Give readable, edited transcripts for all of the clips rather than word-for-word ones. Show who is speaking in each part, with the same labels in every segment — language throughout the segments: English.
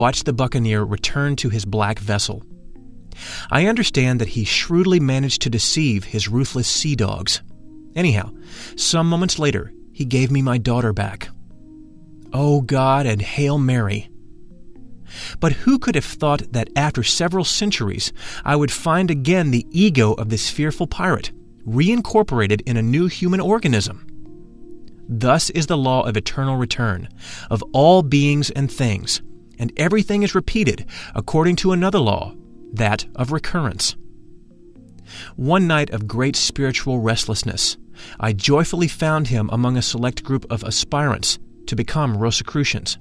Speaker 1: watched the buccaneer return to his black vessel. I understand that he shrewdly managed to deceive his ruthless sea dogs. Anyhow, some moments later, he gave me my daughter back. Oh God and Hail Mary! But who could have thought that after several centuries, I would find again the ego of this fearful pirate, reincorporated in a new human organism? Thus is the law of eternal return, of all beings and things, and everything is repeated according to another law, that of recurrence. One night of great spiritual restlessness, I joyfully found him among a select group of aspirants to become Rosicrucians.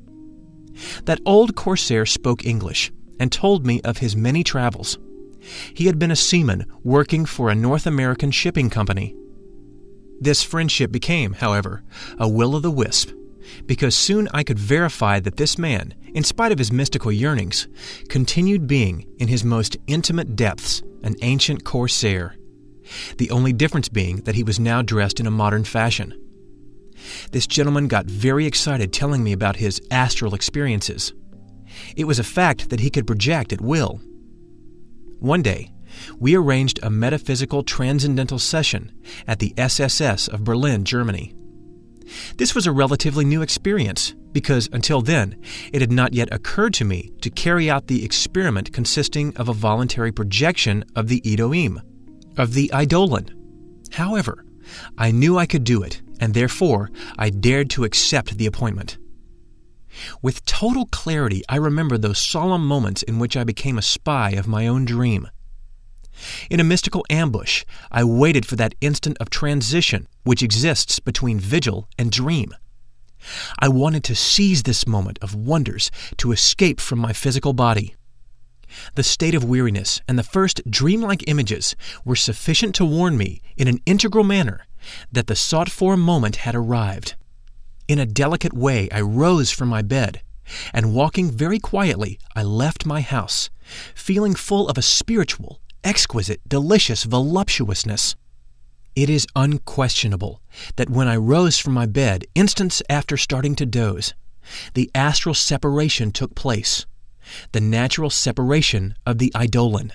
Speaker 1: That old corsair spoke English and told me of his many travels. He had been a seaman working for a North American shipping company. This friendship became, however, a will-o'-the-wisp, because soon I could verify that this man, in spite of his mystical yearnings, continued being, in his most intimate depths, an ancient corsair, the only difference being that he was now dressed in a modern fashion. This gentleman got very excited telling me about his astral experiences. It was a fact that he could project at will. One day, we arranged a metaphysical transcendental session at the SSS of Berlin, Germany. This was a relatively new experience because until then, it had not yet occurred to me to carry out the experiment consisting of a voluntary projection of the Elohim, of the Eidolon. However, I knew I could do it, and therefore I dared to accept the appointment. With total clarity, I remember those solemn moments in which I became a spy of my own dream. In a mystical ambush, I waited for that instant of transition which exists between vigil and dream. I wanted to seize this moment of wonders to escape from my physical body. The state of weariness and the first dreamlike images were sufficient to warn me in an integral manner that the sought-for moment had arrived. In a delicate way, I rose from my bed, and walking very quietly, I left my house, feeling full of a spiritual, exquisite, delicious voluptuousness. It is unquestionable that when I rose from my bed instants after starting to doze, the astral separation took place, the natural separation of the Eidolon.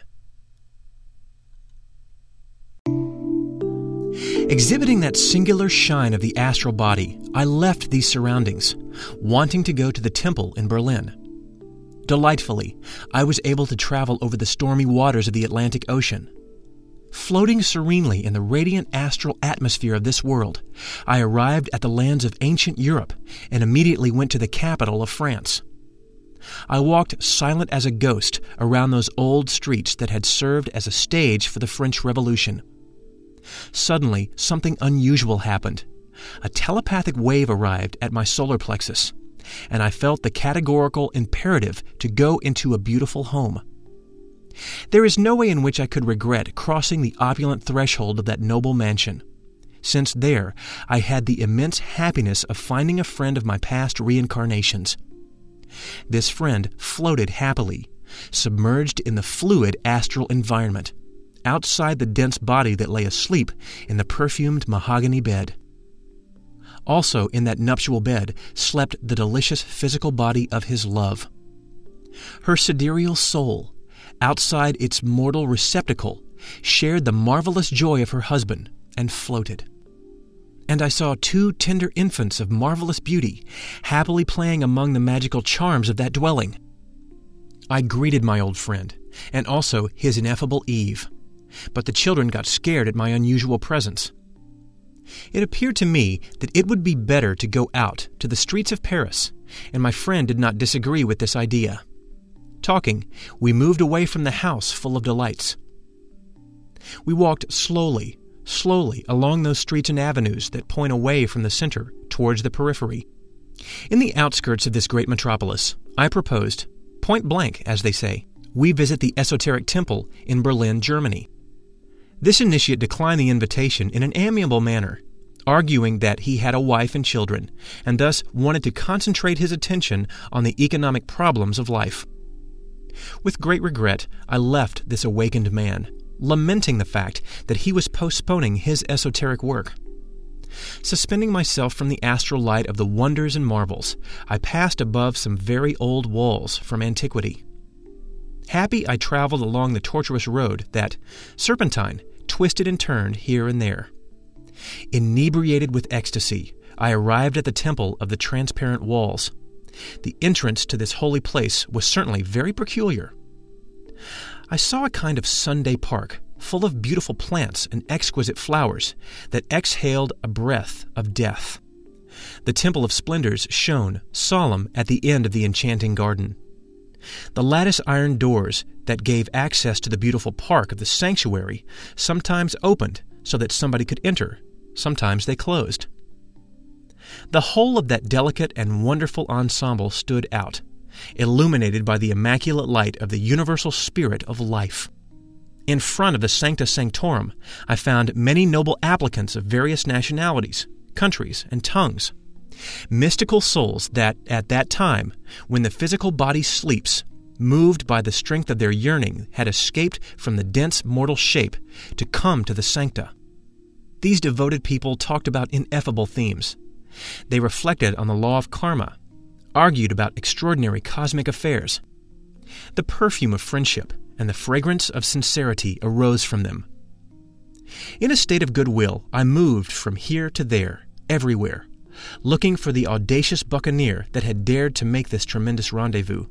Speaker 1: Exhibiting that singular shine of the astral body, I left these surroundings, wanting to go to the temple in Berlin. Delightfully, I was able to travel over the stormy waters of the Atlantic Ocean. Floating serenely in the radiant astral atmosphere of this world, I arrived at the lands of ancient Europe and immediately went to the capital of France. I walked silent as a ghost around those old streets that had served as a stage for the French Revolution. Suddenly, something unusual happened. A telepathic wave arrived at my solar plexus, and I felt the categorical imperative to go into a beautiful home. There is no way in which I could regret crossing the opulent threshold of that noble mansion, since there I had the immense happiness of finding a friend of my past reincarnations. This friend floated happily, submerged in the fluid astral environment, outside the dense body that lay asleep in the perfumed mahogany bed. Also in that nuptial bed slept the delicious physical body of his love. Her sidereal soul, outside its mortal receptacle, shared the marvelous joy of her husband and floated. And I saw two tender infants of marvelous beauty happily playing among the magical charms of that dwelling. I greeted my old friend, and also his ineffable Eve, but the children got scared at my unusual presence. It appeared to me that it would be better to go out to the streets of Paris, and my friend did not disagree with this idea. Talking, we moved away from the house full of delights. We walked slowly along those streets and avenues that point away from the center towards the periphery. In the outskirts of this great metropolis, I proposed, point blank, as they say, we visit the esoteric temple in Berlin, Germany. This initiate declined the invitation in an amiable manner, arguing that he had a wife and children, and thus wanted to concentrate his attention on the economic problems of life. With great regret, I left this awakened man, lamenting the fact that he was postponing his esoteric work. Suspending myself from the astral light of the wonders and marvels, I passed above some very old walls from antiquity. Happy, I traveled along the tortuous road that, serpentine, twisted and turned here and there. Inebriated with ecstasy, I arrived at the temple of the transparent walls. The entrance to this holy place was certainly very peculiar. I saw a kind of Sunday park, full of beautiful plants and exquisite flowers that exhaled a breath of death. The Temple of Splendors shone, solemn, at the end of the enchanting garden. The lattice iron doors that gave access to the beautiful park of the sanctuary sometimes opened so that somebody could enter, sometimes they closed. The whole of that delicate and wonderful ensemble stood out, illuminated by the immaculate light of the universal spirit of life. In front of the Sancta Sanctorum, I found many noble applicants of various nationalities, countries, and tongues. Mystical souls that, at that time, when the physical body sleeps, moved by the strength of their yearning, had escaped from the dense mortal shape to come to the sancta. These devoted people talked about ineffable themes. They reflected on the law of karma, argued about extraordinary cosmic affairs. The perfume of friendship and the fragrance of sincerity arose from them. In a state of goodwill, I moved from here to there, everywhere, looking for the audacious buccaneer that had dared to make this tremendous rendezvous.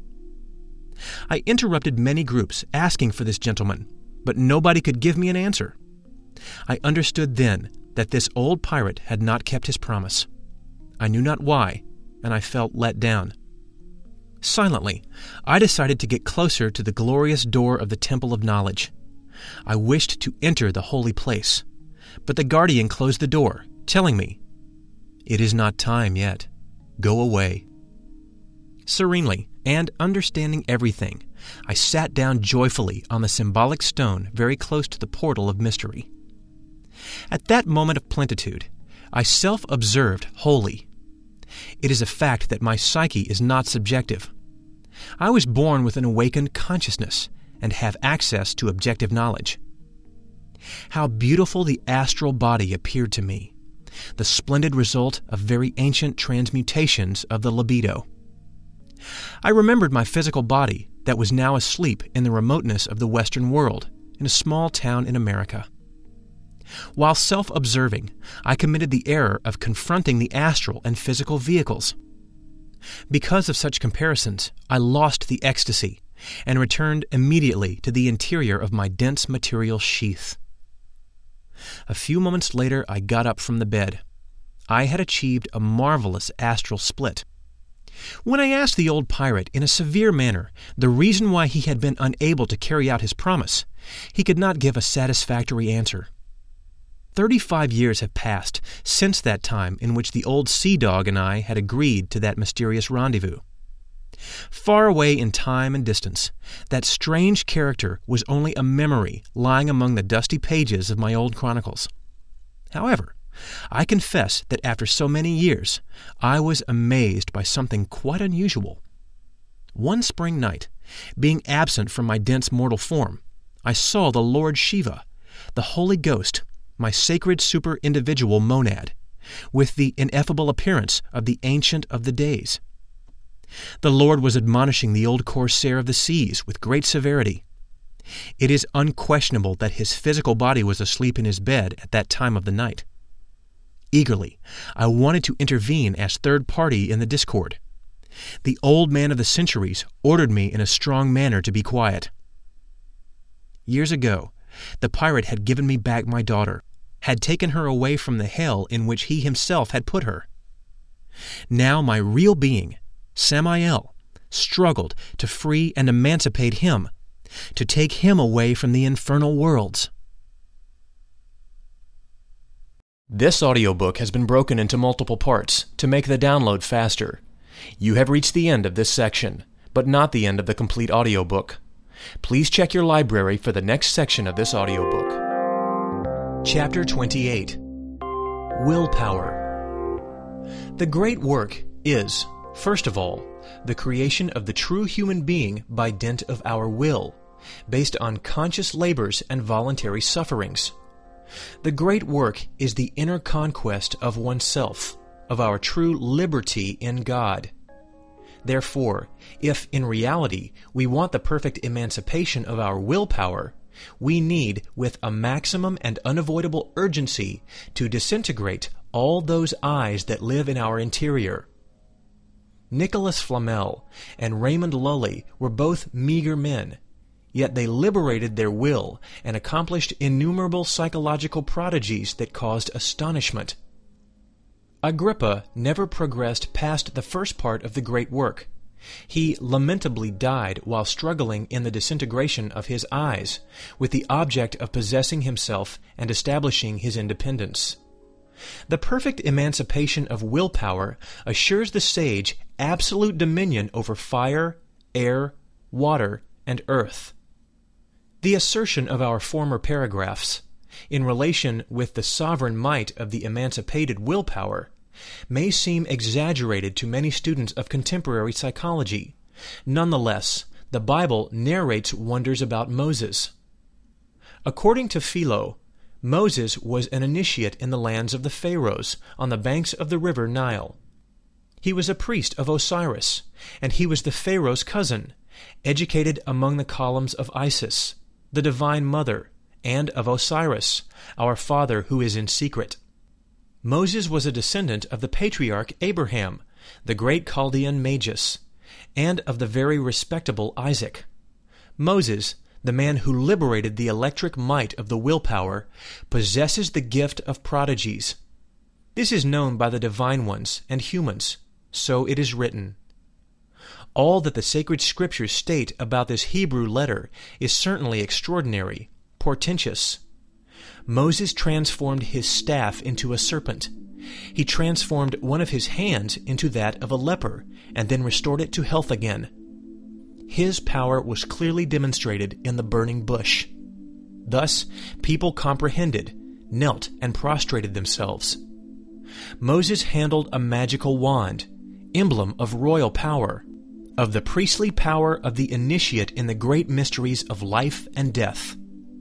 Speaker 1: I interrupted many groups asking for this gentleman, but nobody could give me an answer. I understood then that this old pirate had not kept his promise. I knew not why, and I felt let down. Silently, I decided to get closer to the glorious door of the Temple of Knowledge. I wished to enter the holy place, but the guardian closed the door, telling me, "It is not time yet. Go away." Serenely, and understanding everything, I sat down joyfully on the symbolic stone very close to the portal of mystery. At that moment of plenitude, I self-observed wholly. It is a fact that my psyche is not subjective. I was born with an awakened consciousness and have access to objective knowledge. How beautiful the astral body appeared to me, the splendid result of very ancient transmutations of the libido. I remembered my physical body that was now asleep in the remoteness of the Western world, in a small town in America. While self-observing, I committed the error of confronting the astral and physical vehicles. Because of such comparisons, I lost the ecstasy and returned immediately to the interior of my dense material sheath. A few moments later, I got up from the bed. I had achieved a marvelous astral split. When I asked the old pirate in a severe manner the reason why he had been unable to carry out his promise, he could not give a satisfactory answer. 35 years have passed since that time in which the old sea dog and I had agreed to that mysterious rendezvous. Far away in time and distance, that strange character was only a memory lying among the dusty pages of my old chronicles. However, I confess that after so many years, I was amazed by something quite unusual. One spring night, being absent from my dense mortal form, I saw the Lord Shiva, the Holy Ghost, my sacred super-individual monad, with the ineffable appearance of the Ancient of the Days. The Lord was admonishing the old corsair of the seas with great severity. It is unquestionable that his physical body was asleep in his bed at that time of the night. Eagerly, I wanted to intervene as third party in the discord. The old man of the centuries ordered me in a strong manner to be quiet. Years ago, the pirate had given me back my daughter, had taken her away from the hell in which he himself had put her. Now my real being, Samael, struggled to free and emancipate him, to take him away from the infernal worlds. This audiobook has been broken into multiple parts to make the download faster. You have reached the end of this section, but not the end of the complete audiobook. Please check your library for the next section of this audiobook. Chapter 28. Willpower. The great work is, first of all, the creation of the true human being by dint of our will, based on conscious labors and voluntary sufferings. The great work is the inner conquest of oneself, of our true liberty in God. Therefore, if in reality we want the perfect emancipation of our willpower, we need, with a maximum and unavoidable urgency, to disintegrate all those eyes that live in our interior. Nicholas Flamel and Raymond Lully were both meager men, yet they liberated their will and accomplished innumerable psychological prodigies that caused astonishment. Agrippa never progressed past the first part of the great work. He lamentably died while struggling in the disintegration of his eyes, with the object of possessing himself and establishing his independence. The perfect emancipation of willpower assures the sage absolute dominion over fire, air, water, and earth. The assertion of our former paragraphs, in relation with the sovereign might of the emancipated willpower, may seem exaggerated to many students of contemporary psychology. Nonetheless, the Bible narrates wonders about Moses. According to Philo, Moses was an initiate in the lands of the Pharaohs on the banks of the river Nile. He was a priest of Osiris, and he was the Pharaoh's cousin, educated among the columns of Isis, the divine mother, and of Osiris, our Father who is in secret. Moses was a descendant of the patriarch Abraham, the great Chaldean Magus, and of the very respectable Isaac. Moses, the man who liberated the electric might of the willpower, possesses the gift of prodigies. This is known by the divine ones and humans, so it is written. All that the sacred scriptures state about this Hebrew letter is certainly extraordinary, portentous. Moses transformed his staff into a serpent. He transformed one of his hands into that of a leper, and then restored it to health again. His power was clearly demonstrated in the burning bush. Thus, people comprehended, knelt, and prostrated themselves. Moses handled a magical wand, emblem of royal power, of the priestly power of the initiate in the great mysteries of life and death.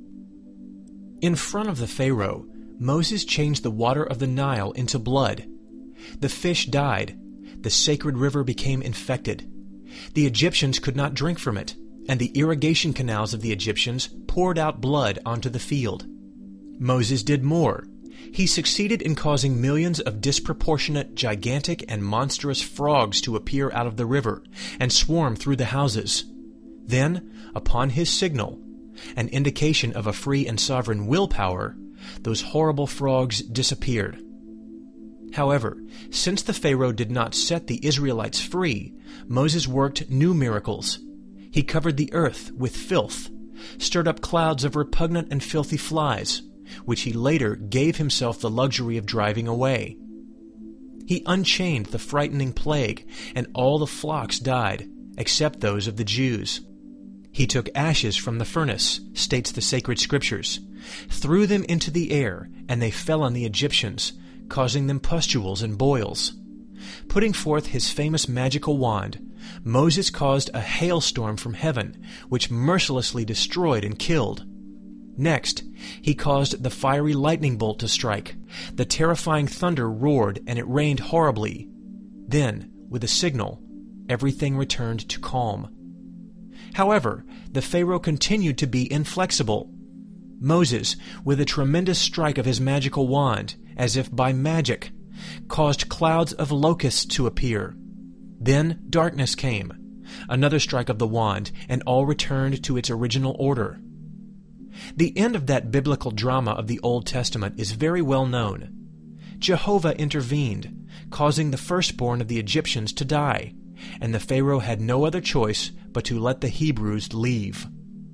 Speaker 1: In front of the Pharaoh, Moses changed the water of the Nile into blood. The fish died. The sacred river became infected. The Egyptians could not drink from it, and the irrigation canals of the Egyptians poured out blood onto the field. Moses did more. He succeeded in causing millions of disproportionate, gigantic, and monstrous frogs to appear out of the river and swarm through the houses. Then, upon his signal, an indication of a free and sovereign willpower, those horrible frogs disappeared. However, since the Pharaoh did not set the Israelites free, Moses worked new miracles. He covered the earth with filth, stirred up clouds of repugnant and filthy flies, which he later gave himself the luxury of driving away. He unchained the frightening plague, and all the flocks died, except those of the Jews. He took ashes from the furnace, states the sacred scriptures, threw them into the air, and they fell on the Egyptians, causing them pustules and boils. Putting forth his famous magical wand, Moses caused a hailstorm from heaven, which mercilessly destroyed and killed. Next, he caused the fiery lightning bolt to strike. The terrifying thunder roared, and it rained horribly. Then, with a signal, everything returned to calm. However, the Pharaoh continued to be inflexible. Moses, with a tremendous strike of his magical wand, as if by magic, caused clouds of locusts to appear. Then darkness came. Another strike of the wand, and all returned to its original order. The end of that biblical drama of the Old Testament is very well known. Jehovah intervened, causing the firstborn of the Egyptians to die, and the Pharaoh had no other choice but to let the Hebrews leave.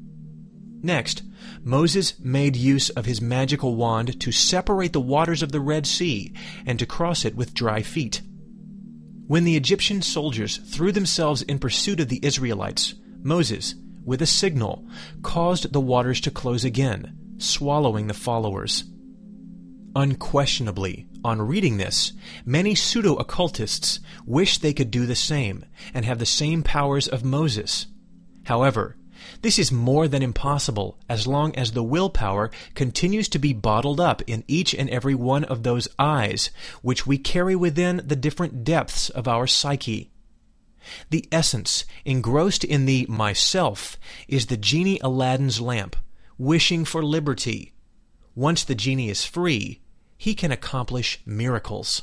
Speaker 1: Next, Moses made use of his magical wand to separate the waters of the Red Sea and to cross it with dry feet. When the Egyptian soldiers threw themselves in pursuit of the Israelites, Moses, with a signal, caused the waters to close again, swallowing the followers. Unquestionably, on reading this, many pseudo-occultists wish they could do the same and have the same powers of Moses. However, This is more than impossible as long as the willpower continues to be bottled up in each and every one of those eyes, which we carry within the different depths of our psyche. The essence, engrossed in the myself, is the genie Aladdin's lamp, wishing for liberty. Once the genie is free, he can accomplish miracles.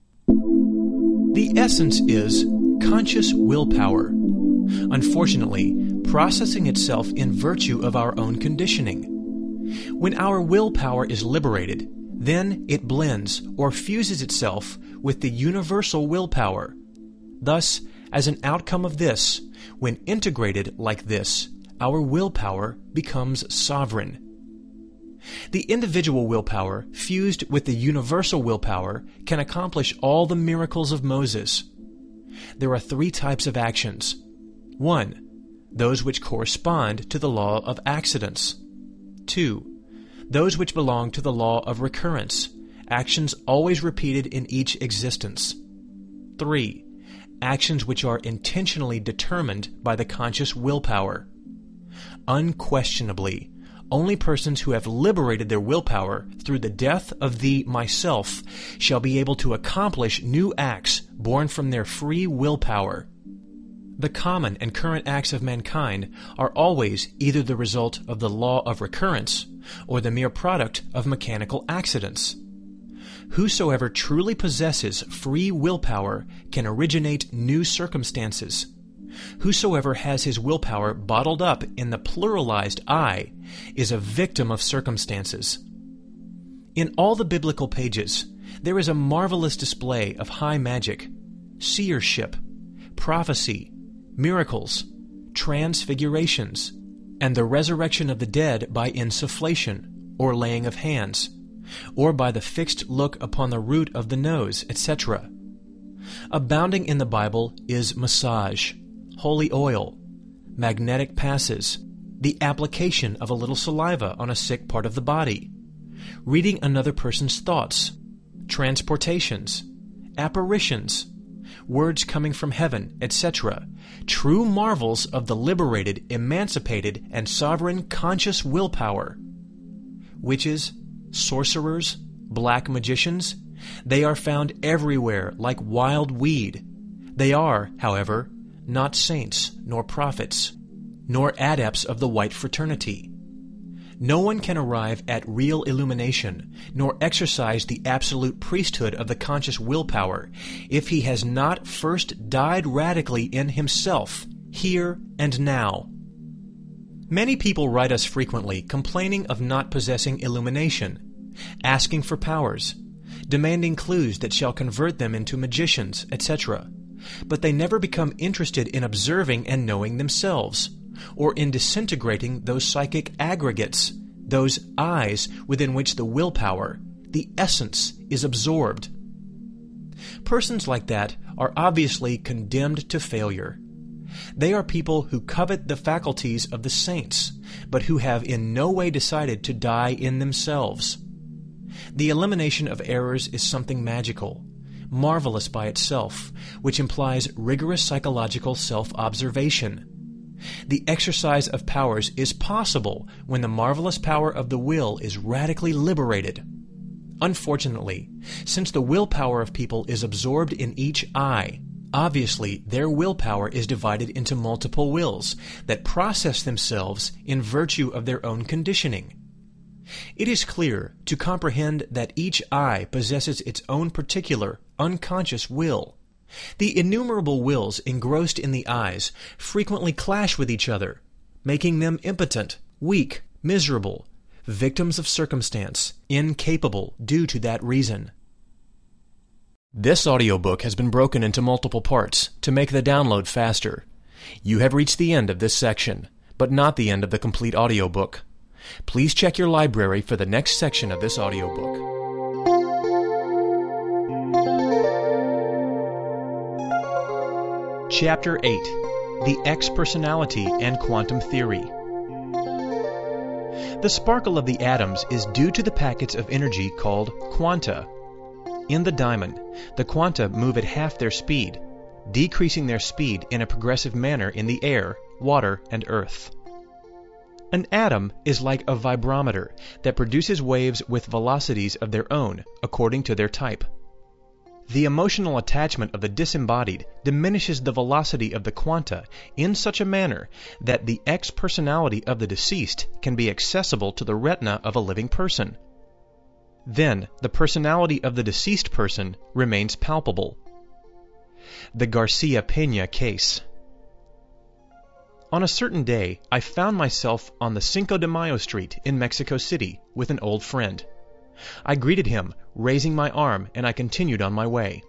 Speaker 1: The essence is conscious willpower, unfortunately, processing itself in virtue of our own conditioning. When our willpower is liberated, then it blends or fuses itself with the universal willpower. Thus, as an outcome of this, when integrated like this, our willpower becomes sovereign. The individual willpower, fused with the universal willpower, can accomplish all the miracles of Moses. There are 3 types of actions. 1. Those which correspond to the law of accidents. 2. Those which belong to the law of recurrence, actions always repeated in each existence. 3. Actions which are intentionally determined by the conscious willpower. Unquestionably, only persons who have liberated their willpower through the death of the myself shall be able to accomplish new acts born from their free willpower. The common and current acts of mankind are always either the result of the law of recurrence or the mere product of mechanical accidents. Whosoever truly possesses free willpower can originate new circumstances. Whosoever has his willpower bottled up in the pluralized I is a victim of circumstances. In all the biblical pages, there is a marvelous display of high magic, seership, prophecy, miracles, transfigurations, and the resurrection of the dead by insufflation, or laying of hands, or by the fixed look upon the root of the nose, etc. Abounding in the Bible is massage, holy oil, magnetic passes, the application of a little saliva on a sick part of the body, reading another person's thoughts, transportations, apparitions, words coming from heaven, etc., true marvels of the liberated, emancipated, and sovereign conscious willpower. Witches, sorcerers, black magicians, they are found everywhere like wild weed. They are, however, not saints, nor prophets, nor adepts of the white fraternity. No one can arrive at real illumination, nor exercise the absolute priesthood of the conscious willpower, if he has not first died radically in himself, here and now. Many people write us frequently complaining of not possessing illumination, asking for powers, demanding clues that shall convert them into magicians, etc., but they never become interested in observing and knowing themselves, or in disintegrating those psychic aggregates, those eyes within which the willpower, the essence, is absorbed. Persons like that are obviously condemned to failure. They are people who covet the faculties of the saints, but who have in no way decided to die in themselves. The elimination of errors is something magical, marvelous by itself, which implies rigorous psychological self-observation. The exercise of powers is possible when the marvelous power of the will is radically liberated. Unfortunately, since the willpower of people is absorbed in each eye, obviously their willpower is divided into multiple wills that process themselves in virtue of their own conditioning. It is clear to comprehend that each eye possesses its own particular, unconscious will. The innumerable wills engrossed in the eyes frequently clash with each other, making them impotent, weak, miserable, victims of circumstance, incapable due to that reason. This audiobook has been broken into multiple parts to make the download faster. You have reached the end of this section, but not the end of the complete audiobook. Please check your library for the next section of this audiobook. Chapter 8. The X-Personality and Quantum Theory. The sparkle of the atoms is due to the packets of energy called quanta. In the diamond, the quanta move at half their speed, decreasing their speed in a progressive manner in the air, water, and earth. An atom is like a vibrometer that produces waves with velocities of their own, according to their type. The emotional attachment of the disembodied diminishes the velocity of the quanta in such a manner that the X-personality of the deceased can be accessible to the retina of a living person. Then, the personality of the deceased person remains palpable. The Garcia Peña case. On a certain day, I found myself on the Cinco de Mayo street in Mexico City with an old friend. I greeted him, raising my arm, and I continued on my way.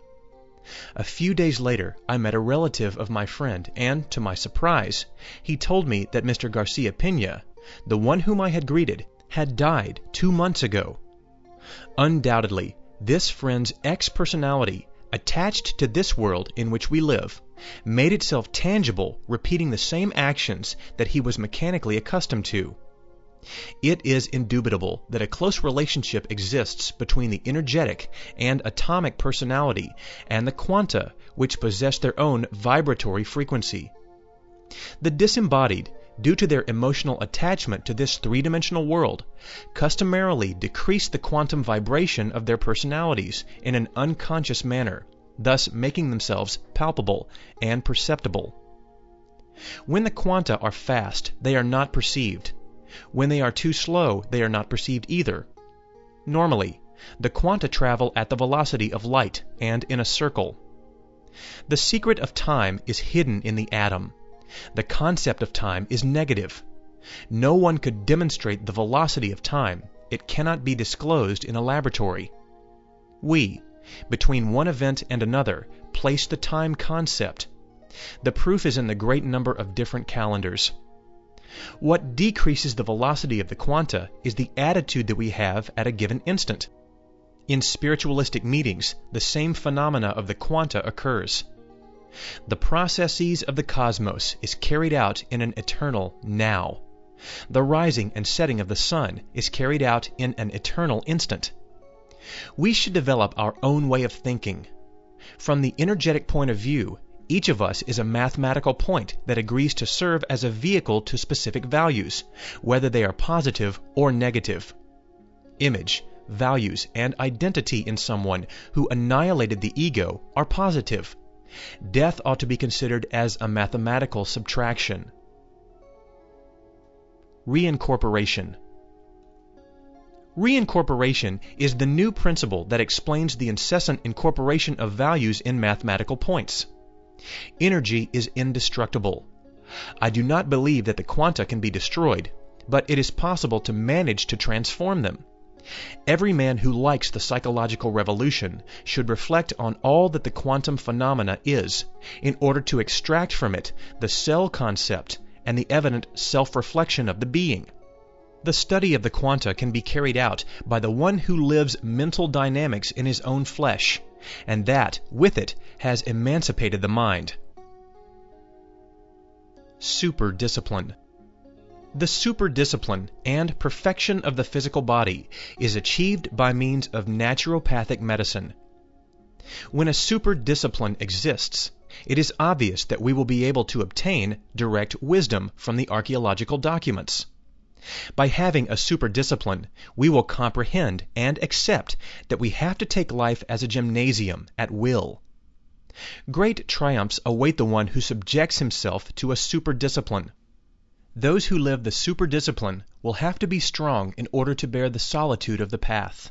Speaker 1: A few days later, I met a relative of my friend, and, to my surprise, he told me that Mr. Garcia Peña, the one whom I had greeted, had died 2 months ago. Undoubtedly, this friend's X-personality, attached to this world in which we live, made itself tangible, repeating the same actions that he was mechanically accustomed to. It is indubitable that a close relationship exists between the energetic and atomic personality and the quanta, which possess their own vibratory frequency. The disembodied, due to their emotional attachment to this three-dimensional world, customarily decrease the quantum vibration of their personalities in an unconscious manner, thus making themselves palpable and perceptible. When the quanta are fast, they are not perceived. When they are too slow, they are not perceived either. Normally, the quanta travel at the velocity of light and in a circle. The secret of time is hidden in the atom. The concept of time is negative. No one could demonstrate the velocity of time. It cannot be disclosed in a laboratory. We, between one event and another, place the time concept. The proof is in the great number of different calendars. What decreases the velocity of the quanta is the attitude that we have at a given instant. In spiritualistic meetings, the same phenomena of the quanta occurs. The processes of the cosmos is carried out in an eternal now. The rising and setting of the sun is carried out in an eternal instant. We should develop our own way of thinking. From the energetic point of view, each of us is a mathematical point that agrees to serve as a vehicle to specific values, whether they are positive or negative. Image, values, and identity in someone who annihilated the ego are positive. Death ought to be considered as a mathematical subtraction. Reincorporation. Reincorporation is the new principle that explains the incessant incorporation of values in mathematical points. Energy is indestructible. I do not believe that the quanta can be destroyed, but it is possible to manage to transform them. Every man who likes the psychological revolution should reflect on all that the quantum phenomena is, in order to extract from it the cell concept and the evident self-reflection of the being. The study of the quanta can be carried out by the one who lives mental dynamics in his own flesh, and that, with it, has emancipated the mind. Super-discipline. The super-discipline and perfection of the physical body is achieved by means of naturopathic medicine. When a super-discipline exists, it is obvious that we will be able to obtain direct wisdom from the archaeological documents. By having a super-discipline, we will comprehend and accept that we have to take life as a gymnasium at will. Great triumphs await the one who subjects himself to a super-discipline. Those who live the super-discipline will have to be strong in order to bear the solitude of the path.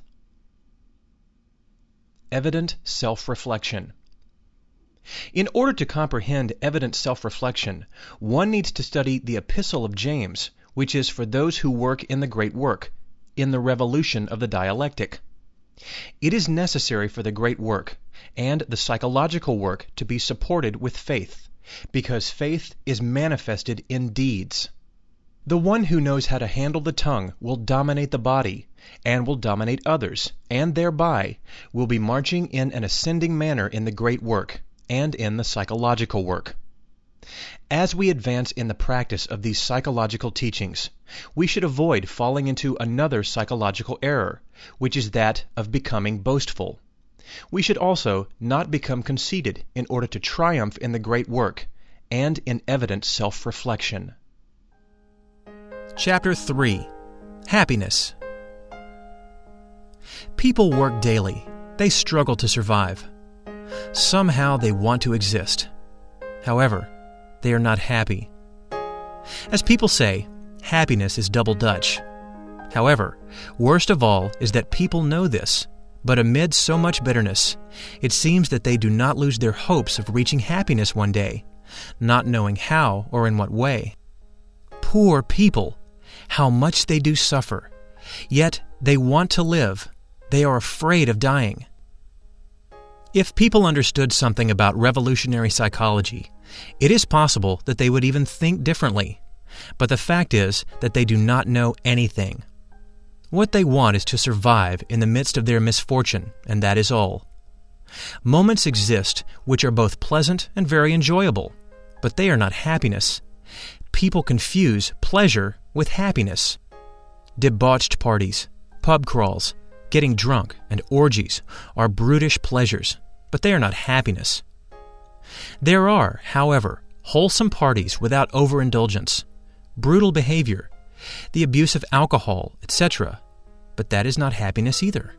Speaker 1: Evident self-reflection. In order to comprehend evident self-reflection, one needs to study the Epistle of James, which is for those who work in the great work, in the revolution of the dialectic. It is necessary for the great work and the psychological work to be supported with faith, because faith is manifested in deeds. The one who knows how to handle the tongue will dominate the body, and will dominate others, and thereby will be marching in an ascending manner in the great work, and in the psychological work. As we advance in the practice of these psychological teachings, we should avoid falling into another psychological error, which is that of becoming boastful. We should also not become conceited in order to triumph in the great work and in evident self-reflection. Chapter 3. Happiness. People work daily. They struggle to survive. Somehow they want to exist. However, they are not happy. As people say, happiness is double Dutch. However, worst of all is that people know this, but amid so much bitterness, it seems that they do not lose their hopes of reaching happiness one day, not knowing how or in what way. Poor people! How much they do suffer. Yet they want to live. They are afraid of dying. If people understood something about revolutionary psychology, it is possible that they would even think differently. But the fact is that they do not know anything. What they want is to survive in the midst of their misfortune, and that is all. Moments exist which are both pleasant and very enjoyable, but they are not happiness. People confuse pleasure with happiness. Debauched parties, pub crawls, getting drunk, and orgies are brutish pleasures, but they are not happiness. There are, however, wholesome parties without overindulgence, brutal behavior, the abuse of alcohol, etc., but that is not happiness either.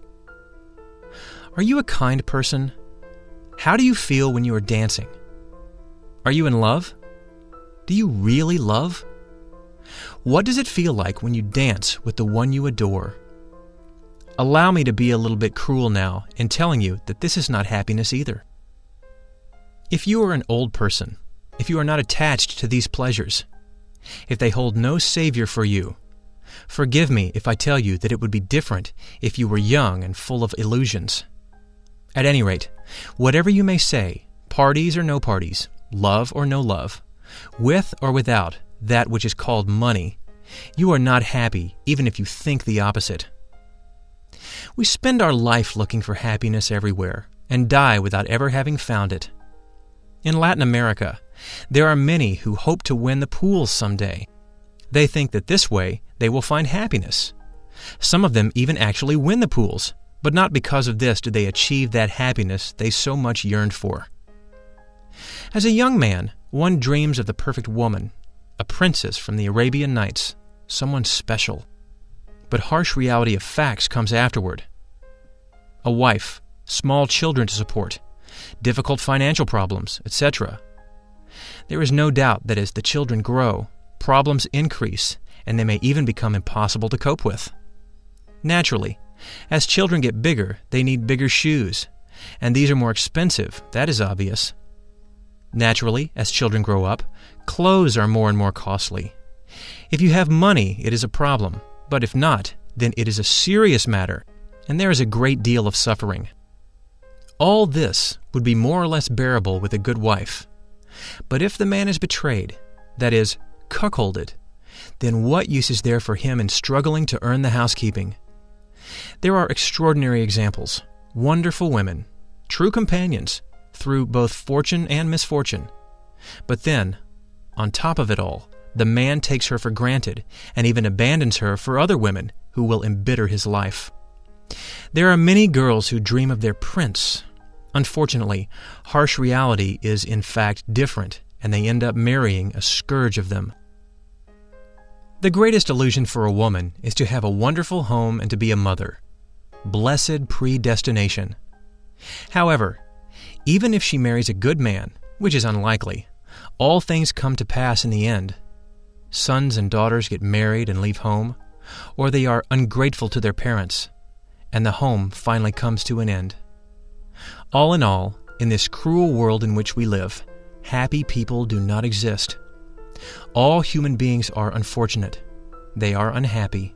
Speaker 1: Are you a kind person? How do you feel when you are dancing? Are you in love? Do you really love? What does it feel like when you dance with the one you adore? Allow me to be a little bit cruel now in telling you that this is not happiness either. If you are an old person, if you are not attached to these pleasures, if they hold no savior for you, forgive me if I tell you that it would be different if you were young and full of illusions. At any rate, whatever you may say, parties or no parties, love or no love, with or without that which is called money, you are not happy even if you think the opposite. We spend our life looking for happiness everywhere and die without ever having found it. In Latin America, there are many who hope to win the pools someday. They think that this way they will find happiness. Some of them even actually win the pools, but not because of this do they achieve that happiness they so much yearned for. As a young man, one dreams of the perfect woman, a princess from the Arabian Nights, someone special. But harsh reality of facts comes afterward. A wife, small children to support, difficult financial problems, etc. There is no doubt that as the children grow, problems increase, and they may even become impossible to cope with. Naturally, as children get bigger, they need bigger shoes, and these are more expensive, that is obvious. Naturally, as children grow up, clothes are more and more costly. If you have money, it is a problem, but if not, then it is a serious matter, and there is a great deal of suffering. All this would be more or less bearable with a good wife. But if the man is betrayed, that is, cuckolded, then what use is there for him in struggling to earn the housekeeping? There are extraordinary examples, wonderful women, true companions, through both fortune and misfortune. But then, on top of it all, the man takes her for granted and even abandons her for other women who will embitter his life. There are many girls who dream of their prince. Unfortunately, harsh reality is in fact different, and they end up marrying a scourge of them. The greatest illusion for a woman is to have a wonderful home and to be a mother. Blessed predestination. However, even if she marries a good man, which is unlikely, all things come to pass in the end. Sons and daughters get married and leave home, or they are ungrateful to their parents, and the home finally comes to an end. All in all, in this cruel world in which we live, happy people do not exist. All human beings are unfortunate. They are unhappy.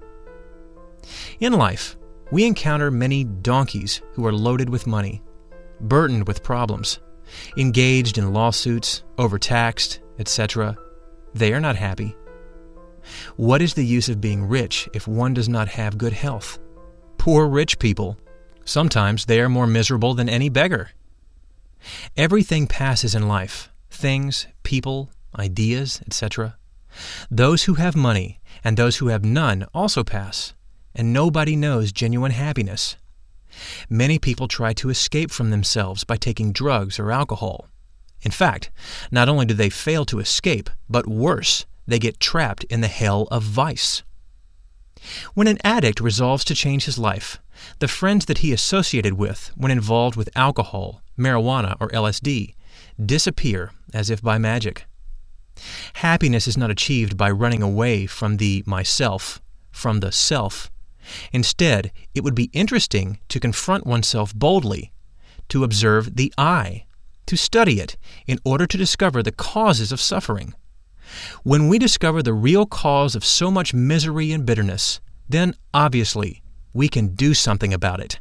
Speaker 1: In life, we encounter many donkeys who are loaded with money, burdened with problems, engaged in lawsuits, overtaxed, etc. They are not happy. What is the use of being rich if one does not have good health? Poor rich people. Sometimes they are more miserable than any beggar. Everything passes in life, things, people, ideas, etc. Those who have money and those who have none also pass, and nobody knows genuine happiness. Many people try to escape from themselves by taking drugs or alcohol. In fact, not only do they fail to escape, but worse, they get trapped in the hell of vice. When an addict resolves to change his life, the friends that he associated with when involved with alcohol, marijuana, or LSD disappear as if by magic. Happiness is not achieved by running away from the myself, from the self. Instead, it would be interesting to confront oneself boldly, to observe the I, to study it in order to discover the causes of suffering. When we discover the real cause of so much misery and bitterness, then obviously we can do something about it.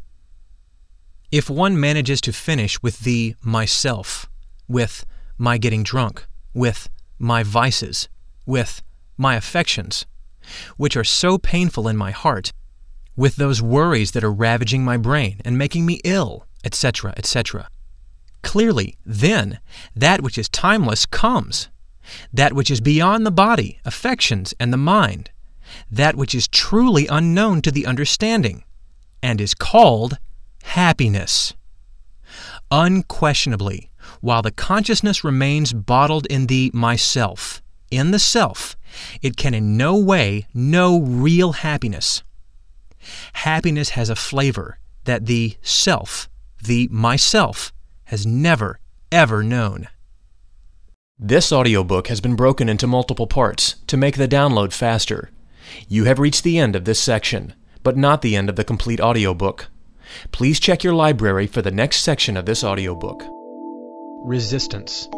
Speaker 1: If one manages to finish with the myself, with my getting drunk, with my vices, with my affections, which are so painful in my heart, with those worries that are ravaging my brain and making me ill, etc., etc. Clearly, then, that which is timeless comes. That which is beyond the body, affections, and the mind. That which is truly unknown to the understanding, and is called happiness. Unquestionably, while the consciousness remains bottled in the myself, in the self, it can in no way know real happiness. Happiness has a flavor that the self, the myself, has never, ever known. This audiobook has been broken into multiple parts to make the download faster. You have reached the end of this section, but not the end of the complete audiobook. Please check your library for the next section of this audiobook. Resistance.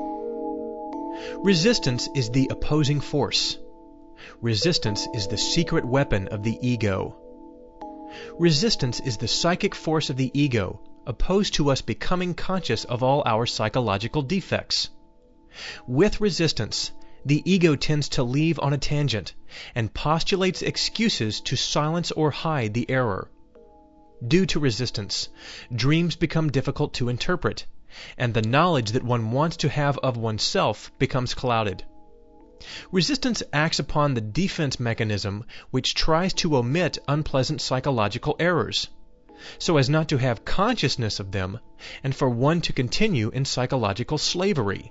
Speaker 1: Resistance is the opposing force. Resistance is the secret weapon of the ego. Resistance is the psychic force of the ego, opposed to us becoming conscious of all our psychological defects. With resistance, the ego tends to leave on a tangent and postulates excuses to silence or hide the error. Due to resistance, dreams become difficult to interpret, and the knowledge that one wants to have of oneself becomes clouded. Resistance acts upon the defense mechanism which tries to omit unpleasant psychological errors, so as not to have consciousness of them and for one to continue in psychological slavery.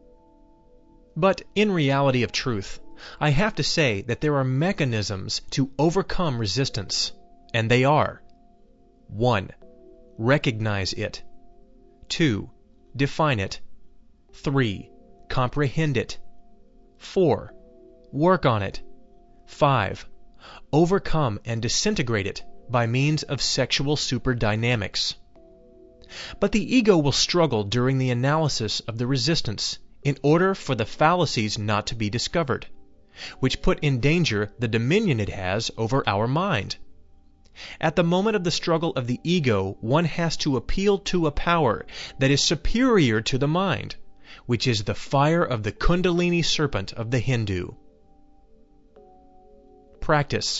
Speaker 1: But in reality of truth, I have to say that there are mechanisms to overcome resistance, and they are: 1. Recognize it. 2. Define it. 3. Comprehend it. 4. Work on it. 5. Overcome and disintegrate it by means of sexual superdynamics. But the ego will struggle during the analysis of the resistance in order for the fallacies not to be discovered, which put in danger the dominion it has over our mind. At the moment of the struggle of the ego, one has to appeal to a power that is superior to the mind, which is the fire of the Kundalini serpent of the Hindu. Practice.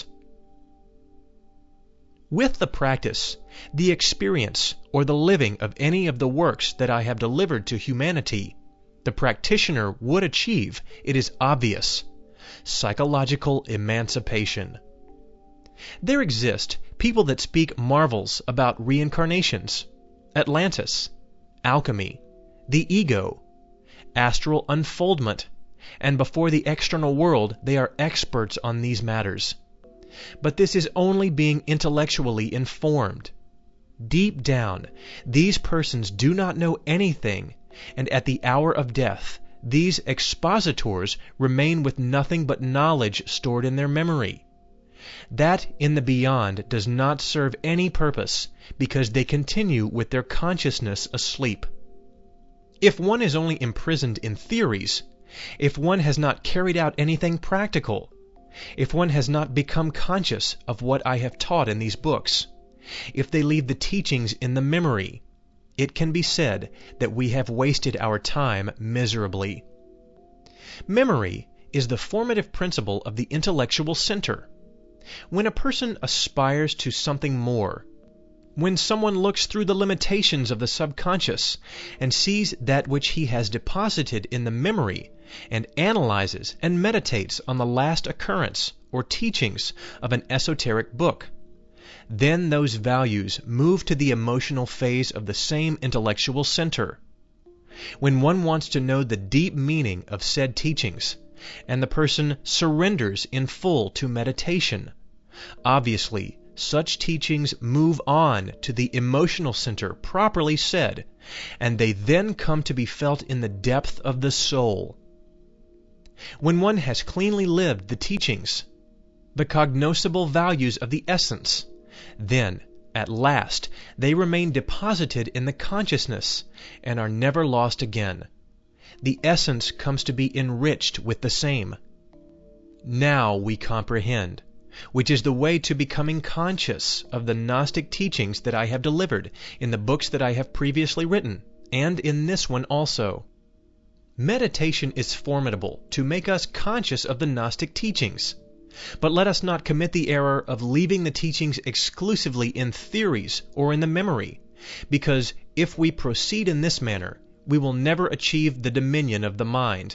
Speaker 1: With the practice, the experience, or the living of any of the works that I have delivered to humanity, the practitioner would achieve, it is obvious, psychological emancipation. There exist people that speak marvels about reincarnations, Atlantis, alchemy, the ego, astral unfoldment, and before the external world they are experts on these matters. But this is only being intellectually informed. Deep down, these persons do not know anything, and at the hour of death, these expositors remain with nothing but knowledge stored in their memory. That in the beyond does not serve any purpose, because they continue with their consciousness asleep. If one is only imprisoned in theories, if one has not carried out anything practical, if one has not become conscious of what I have taught in these books, if they leave the teachings in the memory, it can be said that we have wasted our time miserably. Memory is the formative principle of the intellectual center. When a person aspires to something more, when someone looks through the limitations of the subconscious and sees that which he has deposited in the memory and analyzes and meditates on the last occurrence or teachings of an esoteric book, then those values move to the emotional phase of the same intellectual center. When one wants to know the deep meaning of said teachings, and the person surrenders in full to meditation. Obviously, such teachings move on to the emotional center, properly said, and they then come to be felt in the depth of the soul. When one has cleanly lived the teachings, the cognoscible values of the essence, then, at last, they remain deposited in the consciousness and are never lost again. The essence comes to be enriched with the same. Now we comprehend, which is the way to becoming conscious of the Gnostic teachings that I have delivered in the books that I have previously written, and in this one also. Meditation is formidable to make us conscious of the Gnostic teachings. But let us not commit the error of leaving the teachings exclusively in theories or in the memory, because if we proceed in this manner, we will never achieve the dominion of the mind.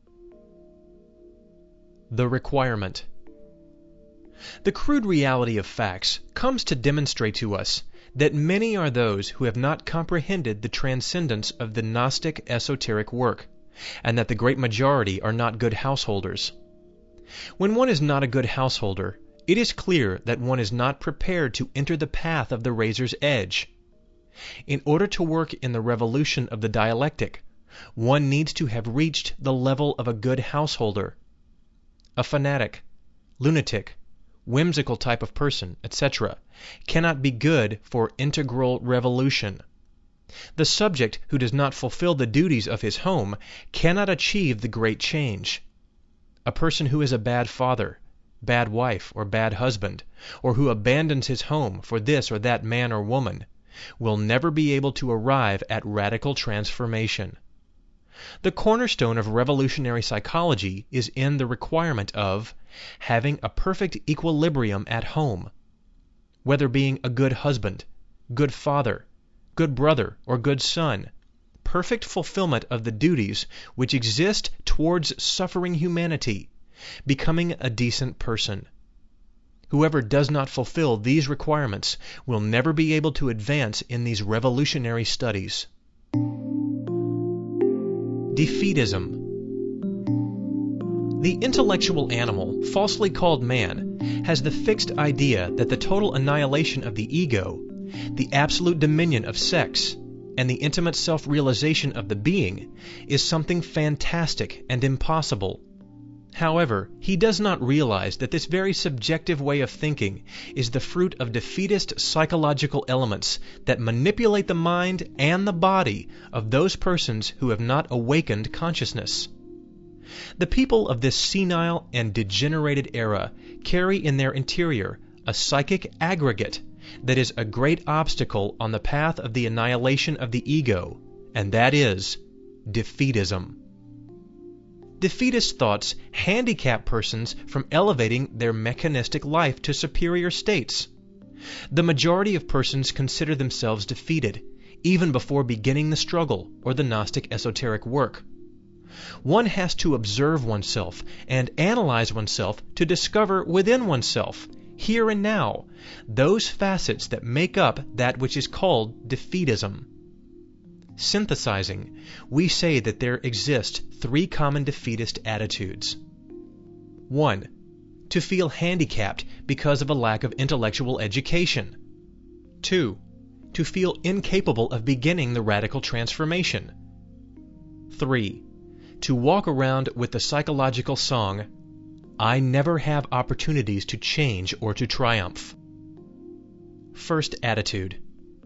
Speaker 1: The requirement. The crude reality of facts comes to demonstrate to us that many are those who have not comprehended the transcendence of the Gnostic esoteric work, and that the great majority are not good householders. When one is not a good householder, it is clear that one is not prepared to enter the path of the razor's edge. In order to work in the revolution of the dialectic, one needs to have reached the level of a good householder. A fanatic, lunatic, whimsical type of person, etc., cannot be good for integral revolution. The subject who does not fulfill the duties of his home cannot achieve the great change. A person who is a bad father, bad wife, or bad husband, or who abandons his home for this or that man or woman, will never be able to arrive at radical transformation. The cornerstone of revolutionary psychology is in the requirement of having a perfect equilibrium at home. Whether being a good husband, good father, good brother, or good son, perfect fulfillment of the duties which exist towards suffering humanity, becoming a decent person. Whoever does not fulfill these requirements will never be able to advance in these revolutionary studies. Defeatism. The intellectual animal, falsely called man, has the fixed idea that the total annihilation of the ego, the absolute dominion of sex, and the intimate self-realization of the being is something fantastic and impossible. However, he does not realize that this very subjective way of thinking is the fruit of defeatist psychological elements that manipulate the mind and the body of those persons who have not awakened consciousness. The people of this senile and degenerated era carry in their interior a psychic aggregate that is a great obstacle on the path of the annihilation of the ego, and that is defeatism. Defeatist thoughts handicap persons from elevating their mechanistic life to superior states. The majority of persons consider themselves defeated, even before beginning the struggle or the Gnostic esoteric work. One has to observe oneself and analyze oneself to discover within oneself, here and now, those facets that make up that which is called defeatism. Synthesizing, we say that there exist three common defeatist attitudes. 1. To feel handicapped because of a lack of intellectual education. 2. To feel incapable of beginning the radical transformation. 3. To walk around with the psychological song, I never have opportunities to change or to triumph. First attitude.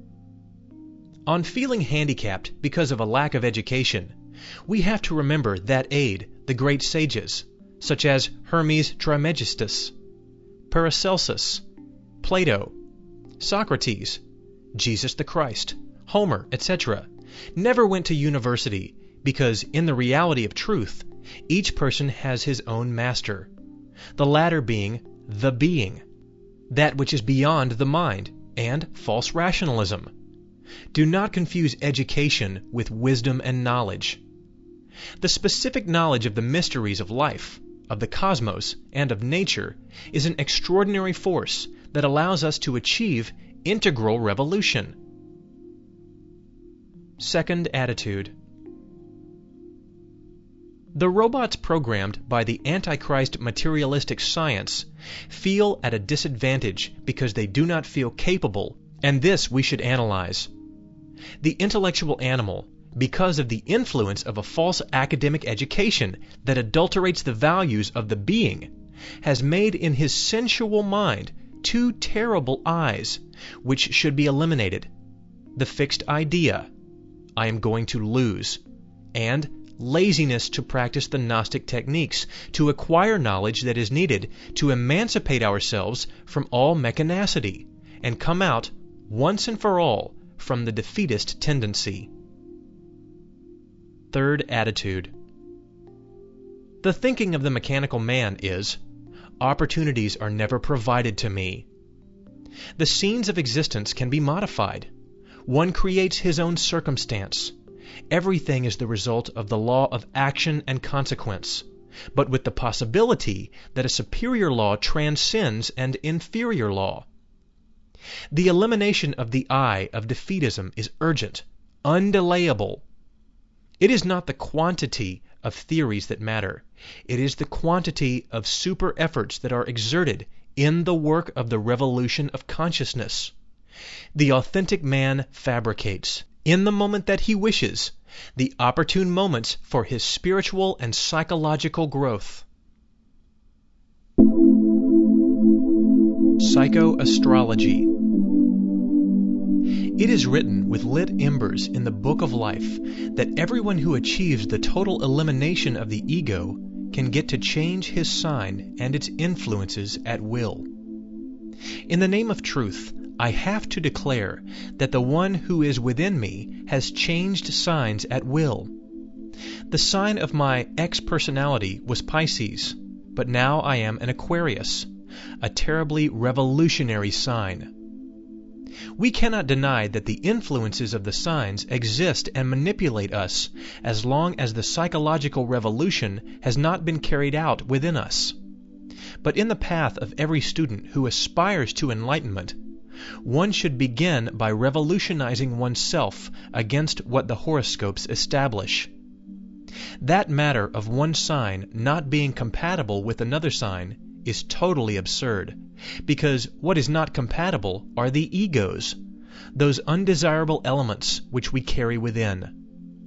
Speaker 1: On feeling handicapped because of a lack of education, we have to remember that aid the great sages, such as Hermes Trismegistus, Paracelsus, Plato, Socrates, Jesus the Christ, Homer, etc., never went to university because in the reality of truth, each person has his own master, the latter being the being, that which is beyond the mind, and false rationalism. Do not confuse education with wisdom and knowledge. The specific knowledge of the mysteries of life, of the cosmos, and of nature is an extraordinary force that allows us to achieve integral revolution. Second attitude. The robots programmed by the Antichrist materialistic science feel at a disadvantage because they do not feel capable, and this we should analyze. The intellectual animal, because of the influence of a false academic education that adulterates the values of the being, has made in his sensual mind two terrible eyes, which should be eliminated: the fixed idea, I am going to lose, and laziness to practice the Gnostic techniques, to acquire knowledge that is needed to emancipate ourselves from all mechanicity, and come out, once and for all, from the defeatist tendency. Third attitude. The thinking of the mechanical man is, opportunities are never provided to me. The scenes of existence can be modified. One creates his own circumstance. Everything is the result of the law of action and consequence, but with the possibility that a superior law transcends an inferior law. The elimination of the I of defeatism is urgent, undelayable. It is not the quantity of theories that matter. It is the quantity of super efforts that are exerted in the work of the revolution of consciousness. The authentic man fabricates, in the moment that he wishes, the opportune moments for his spiritual and psychological growth. Psychoastrology. It is written with lit embers in the Book of Life that everyone who achieves the total elimination of the ego can get to change his sign and its influences at will. In the name of truth, I have to declare that the one who is within me has changed signs at will. The sign of my ex-personality was Pisces, but now I am an Aquarius, a terribly revolutionary sign. We cannot deny that the influences of the signs exist and manipulate us as long as the psychological revolution has not been carried out within us. But in the path of every student who aspires to enlightenment, one should begin by revolutionizing oneself against what the horoscopes establish. That matter of one sign not being compatible with another sign is totally absurd, because what is not compatible are the egos, those undesirable elements which we carry within.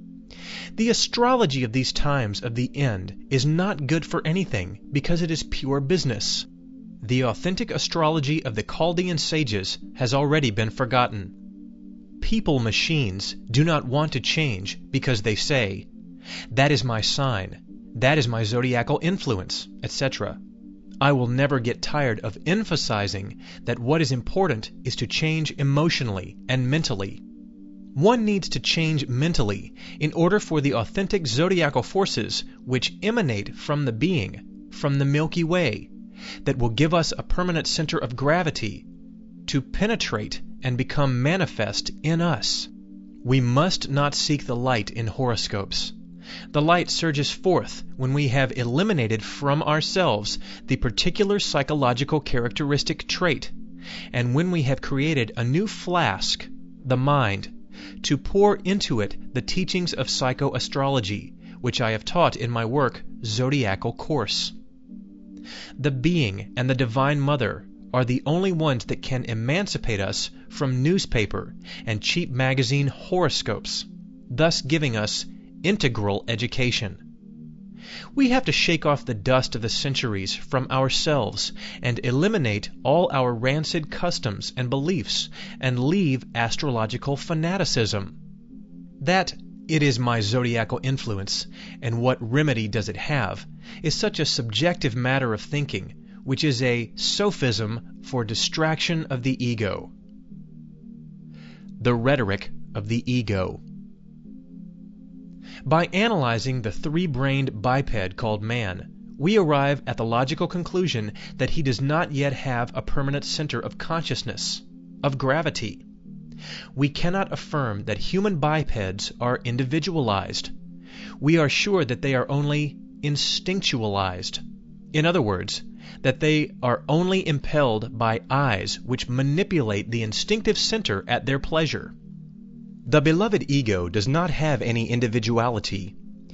Speaker 1: The astrology of these times of the end is not good for anything because it is pure business. The authentic astrology of the Chaldean sages has already been forgotten. People machines do not want to change because they say, "That is my sign, that is my zodiacal influence," etc. I will never get tired of emphasizing that what is important is to change emotionally and mentally. One needs to change mentally in order for the authentic zodiacal forces which emanate from the being, from the Milky Way, that will give us a permanent center of gravity, to penetrate and become manifest in us. We must not seek the light in horoscopes. The light surges forth when we have eliminated from ourselves the particular psychological characteristic trait, and when we have created a new flask, the mind, to pour into it the teachings of psychoastrology, which I have taught in my work, Zodiacal Course. The Being and the Divine Mother are the only ones that can emancipate us from newspaper and cheap magazine horoscopes, thus giving us integral education. We have to shake off the dust of the centuries from ourselves and eliminate all our rancid customs and beliefs and leave astrological fanaticism. That it is my zodiacal influence, and what remedy does it have, is such a subjective matter of thinking, which is a sophism for distraction of the ego. The rhetoric of the ego. By analyzing the three-brained biped called man, we arrive at the logical conclusion that he does not yet have a permanent center of consciousness, of gravity. We cannot affirm that human bipeds are individualized. We are sure that they are only instinctualized. In other words, that they are only impelled by eyes which manipulate the instinctive center at their pleasure. The beloved ego does not have any individuality.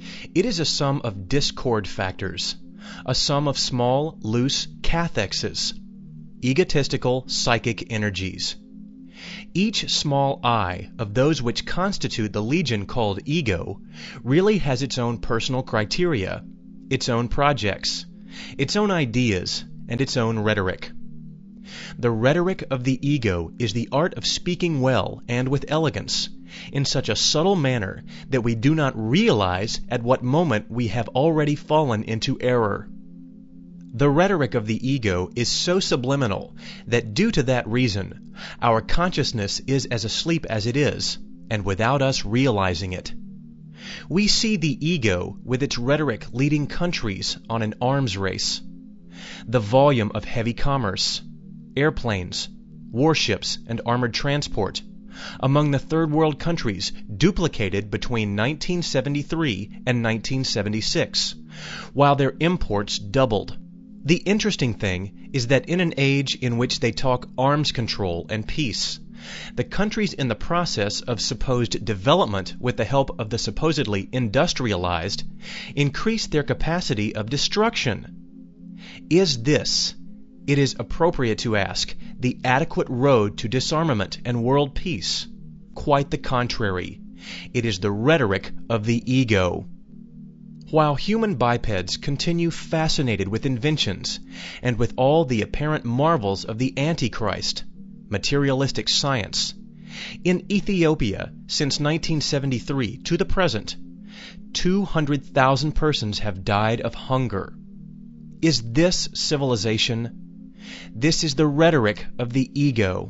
Speaker 1: It is a sum of discord factors, a sum of small, loose cathexes, egotistical psychic energies. Each small I of those which constitute the legion called ego really has its own personal criteria, its own projects, its own ideas, and its own rhetoric. The rhetoric of the ego is the art of speaking well and with elegance, in such a subtle manner that we do not realize at what moment we have already fallen into error. The rhetoric of the ego is so subliminal that due to that reason, our consciousness is as asleep as it is, and without us realizing it. We see the ego with its rhetoric leading countries on an arms race. The volume of heavy commerce, airplanes, warships, and armored transport among the third world countries duplicated between 1973 and 1976, while their imports doubled. The interesting thing is that in an age in which they talk arms control and peace, the countries in the process of supposed development with the help of the supposedly industrialized increase their capacity of destruction. Is this, it is appropriate to ask, the adequate road to disarmament and world peace? Quite the contrary. It is the rhetoric of the ego. While human bipeds continue fascinated with inventions and with all the apparent marvels of the Antichrist, materialistic science, in Ethiopia since 1973 to the present, 200,000 persons have died of hunger. Is this civilization? This is the rhetoric of the ego.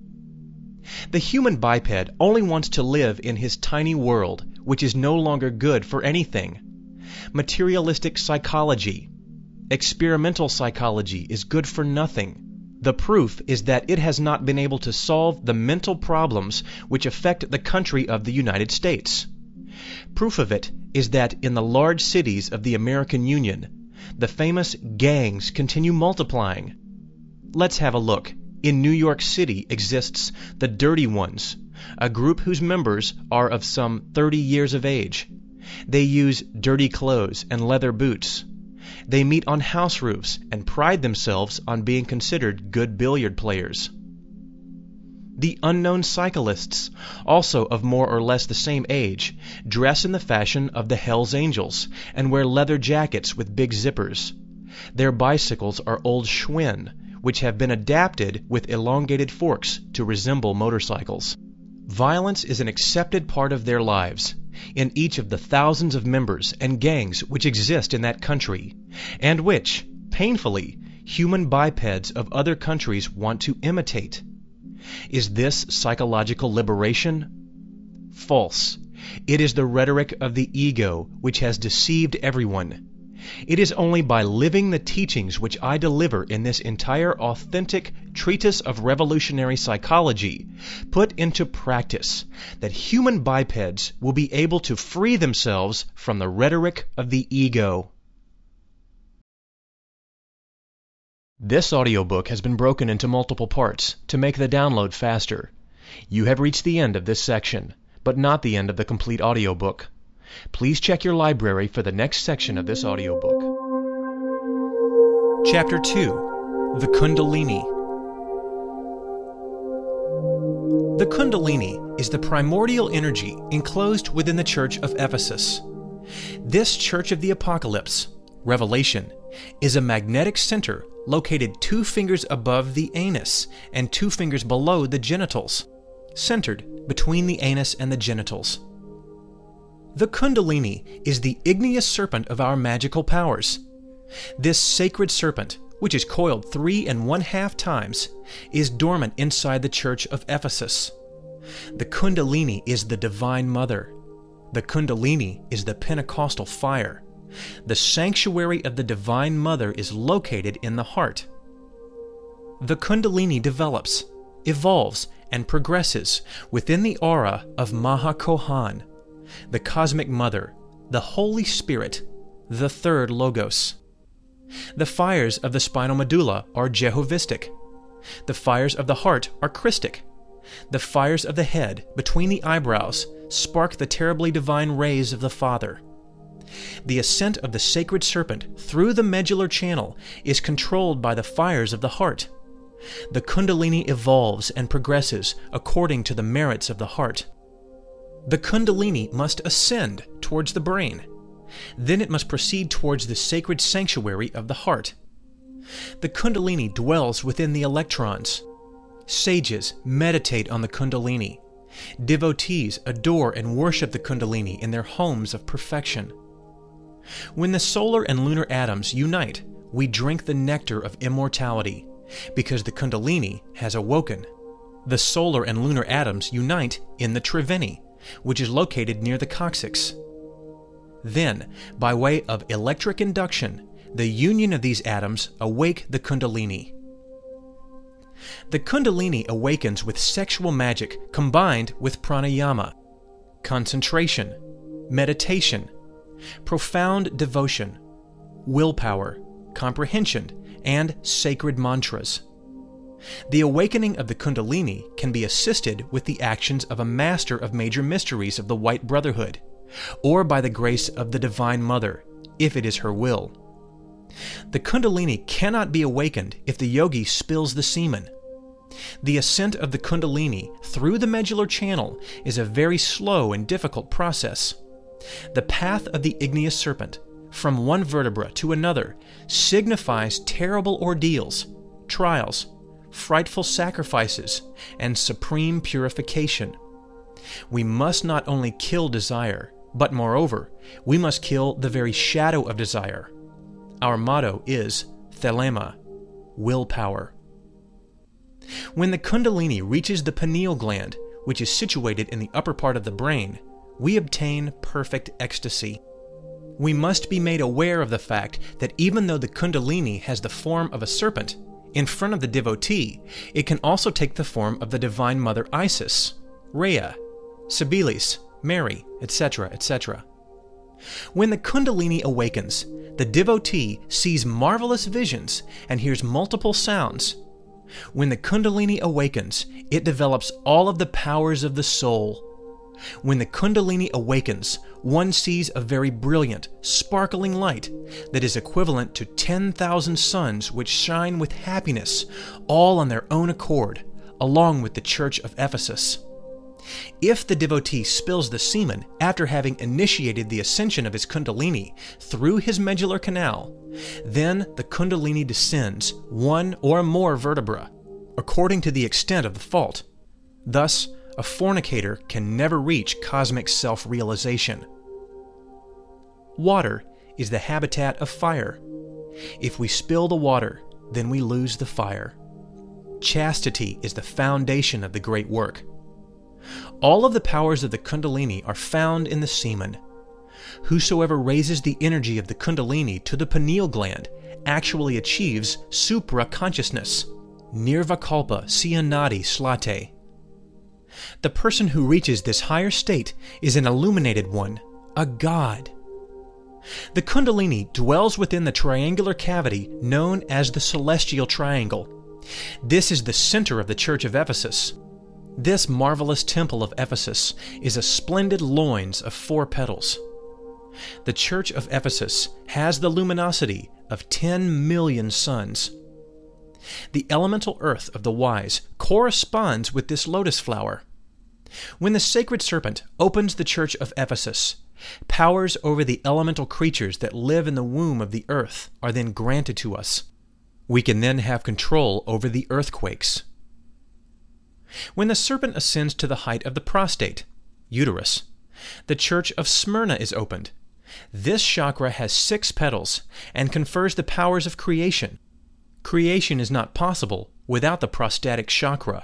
Speaker 1: The human biped only wants to live in his tiny world, which is no longer good for anything. Materialistic psychology, experimental psychology is good for nothing. The proof is that it has not been able to solve the mental problems which affect the country of the United States. Proof of it is that in the large cities of the American Union, the famous gangs continue multiplying. Let's have a look. In New York City exists the Dirty Ones, a group whose members are of some 30 years of age. They use dirty clothes and leather boots. They meet on house roofs and pride themselves on being considered good billiard players. The Unknown Cyclists, also of more or less the same age, dress in the fashion of the Hells Angels and wear leather jackets with big zippers. Their bicycles are old Schwinn, which have been adapted with elongated forks to resemble motorcycles. Violence is an accepted part of their lives in each of the thousands of members and gangs which exist in that country, and which, painfully, human bipeds of other countries want to imitate. Is this psychological liberation? False. It is the rhetoric of the ego which has deceived everyone. It is only by living the teachings which I deliver in this entire authentic treatise of revolutionary psychology, put into practice, that human bipeds will be able to free themselves from the rhetoric of the ego. This audiobook has been broken into multiple parts to make the download faster. You have reached the end of this section, but not the end of the complete audiobook. Please check your library for the next section of this audiobook. Chapter 2. The Kundalini. The Kundalini is the primordial energy enclosed within the Church of Ephesus. This Church of the Apocalypse, Revelation, is a magnetic center located 2 fingers above the anus and 2 fingers below the genitals, centered between the anus and the genitals. The Kundalini is the igneous serpent of our magical powers. This sacred serpent, which is coiled 3 1/2 times, is dormant inside the Church of Ephesus. The Kundalini is the Divine Mother. The Kundalini is the Pentecostal fire. The sanctuary of the Divine Mother is located in the heart. The Kundalini develops, evolves, and progresses within the aura of Maha Chohan, the Cosmic Mother, the Holy Spirit, the third Logos. The fires of the spinal medulla are Jehovistic. The fires of the heart are Christic. The fires of the head, between the eyebrows, spark the terribly divine rays of the Father. The ascent of the sacred serpent through the medullary channel is controlled by the fires of the heart. The Kundalini evolves and progresses according to the merits of the heart. The Kundalini must ascend towards the brain. Then it must proceed towards the sacred sanctuary of the heart. The Kundalini dwells within the electrons. Sages meditate on the Kundalini. Devotees adore and worship the Kundalini in their homes of perfection. When the solar and lunar atoms unite, we drink the nectar of immortality, because the Kundalini has awoken. The solar and lunar atoms unite in the Triveni, which is located near the coccyx. Then, by way of electric induction, the union of these atoms awake the Kundalini. The Kundalini awakens with sexual magic combined with pranayama, concentration, meditation, profound devotion, willpower, comprehension, and sacred mantras. The awakening of the Kundalini can be assisted with the actions of a master of major mysteries of the White Brotherhood, or by the grace of the Divine Mother, if it is her will. The Kundalini cannot be awakened if the yogi spills the semen. The ascent of the Kundalini through the medullary channel is a very slow and difficult process. The path of the igneous serpent, from one vertebra to another, signifies terrible ordeals, trials, frightful sacrifices, and supreme purification. We must not only kill desire, but moreover, we must kill the very shadow of desire. Our motto is thelema, willpower. When the Kundalini reaches the pineal gland, which is situated in the upper part of the brain, we obtain perfect ecstasy. We must be made aware of the fact that even though the Kundalini has the form of a serpent, in front of the devotee, it can also take the form of the Divine Mother Isis, Rhea, Sibylis, Mary, etc., etc. When the Kundalini awakens, the devotee sees marvelous visions and hears multiple sounds. When the Kundalini awakens, it develops all of the powers of the soul. When the Kundalini awakens, one sees a very brilliant, sparkling light that is equivalent to 10,000 suns which shine with happiness, all on their own accord, along with the Church of Ephesus. If the devotee spills the semen after having initiated the ascension of his Kundalini through his medullary canal, then the Kundalini descends one or more vertebra, according to the extent of the fault. Thus, a fornicator can never reach cosmic self-realization. Water is the habitat of fire. If we spill the water, then we lose the fire. Chastity is the foundation of the great work. All of the powers of the Kundalini are found in the semen. Whosoever raises the energy of the Kundalini to the pineal gland actually achieves supra-consciousness, nirvikalpa siyanadi slate. The person who reaches this higher state is an illuminated one, a god. The Kundalini dwells within the triangular cavity known as the celestial triangle. This is the center of the Church of Ephesus. This marvelous temple of Ephesus is a splendid loins of 4 petals. The Church of Ephesus has the luminosity of 10 million suns. The elemental earth of the wise corresponds with this lotus flower. When the sacred serpent opens the Church of Ephesus, powers over the elemental creatures that live in the womb of the earth are then granted to us. We can then have control over the earthquakes. When the serpent ascends to the height of the prostate, uterus, the Church of Smyrna is opened. This chakra has 6 petals and confers the powers of creation. Creation is not possible without the prostatic chakra.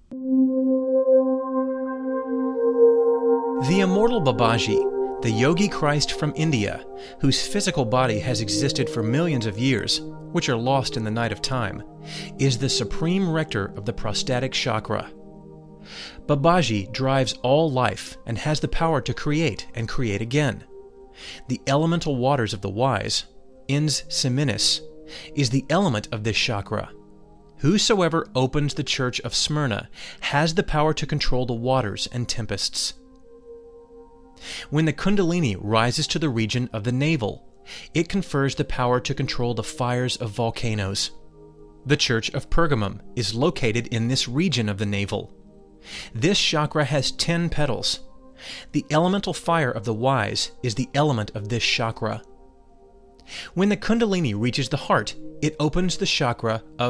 Speaker 1: The immortal Babaji, the Yogi Christ from India, whose physical body has existed for millions of years, which are lost in the night of time, is the supreme rector of the prostatic chakra. Babaji drives all life and has the power to create and create again. The elemental waters of the wise, Ens Seminis, is the element of this chakra. Whosoever opens the Church of Smyrna has the power to control the waters and tempests. When the Kundalini rises to the region of the navel, it confers the power to control the fires of volcanoes. The Church of Pergamum is located in this region of the navel. This chakra has 10 petals. The elemental fire of the wise is the element of this chakra. When the Kundalini reaches the heart, it opens the chakra of